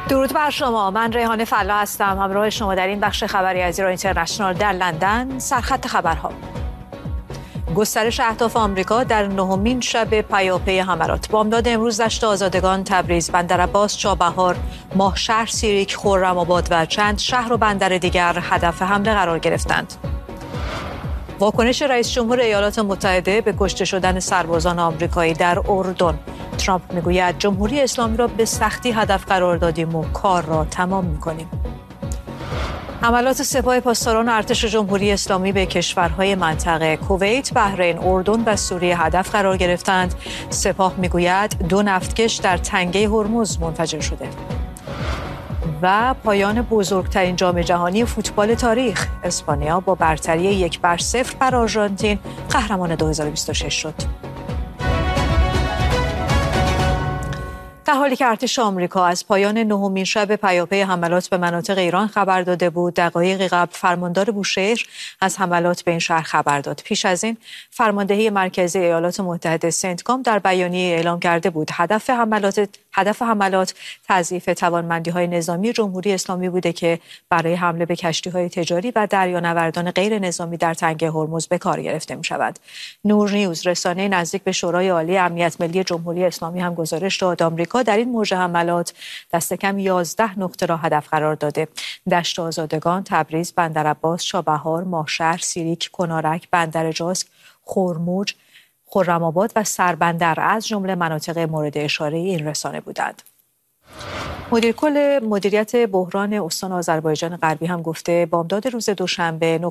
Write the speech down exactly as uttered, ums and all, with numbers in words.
درود بر شما. من ریحانه فلا هستم، همراه شما در این بخش خبری از ایران اینترنشنال در لندن. سرخط خبرها: گسترش اهداف آمریکا در نهمین شب پیاپی حملات. بامداد امروز دشت آزادگان، تبریز، بندرعباس، چابهار، ماهشهر، سیریک، خرم‌آباد و چند شهر و بندر دیگر هدف حمله قرار گرفتند. واکنش رئیس جمهور ایالات متحده به کشته شدن سربازان آمریکایی در اردن. ترامپ میگوید جمهوری اسلامی را به سختی هدف قرار دادیم و کار را تمام میکنیم. حملات سپاه پاسداران ارتش جمهوری اسلامی به کشورهای منطقه کویت، بحرین، اردن و سوریه هدف قرار گرفتند. سپاه میگوید دو نفتکش در تنگه هرمز منفجر شده. و پایان بزرگترین جام جهانی فوتبال تاریخ. اسپانیا با برتری یک بر صفر بر آرژانتین قهرمان دو هزار و بیست و شش شد. در حالی که ارتش آمریکا از پایان نهمین شب پیاپی حملات به مناطق ایران خبر داده بود، دقایقی قبل فرماندار بوشهر از حملات به این شهر خبر داد. پیش از این فرماندهی مرکزی ایالات متحده سنتکام در بیانیه اعلام کرده بود هدف حملات هدف حملات تضعیف توانمندی‌های نظامی جمهوری اسلامی بوده که برای حمله به کشتی‌های تجاری و دریانوردان غیر نظامی در تنگه هرمز به کار گرفته می‌شود. نور نیوز، رسانه نزدیک به شورای عالی امنیت ملی جمهوری اسلامی هم گزارش داد آمریکا در این موج حملات دست کم یازده نقطه را هدف قرار داده. دشت آزادگان، تبریز، بندرعباس، چابهار، ماهشهر، سیریک، کنارک، بندر جاسک، خرموج، خرم‌آباد و سربندر از جمله مناطق مورد اشاره این رسانه بودند. مدیر کل مدیریت بحران استان آذربایجان غربی هم گفته بامداد روز دوشنبه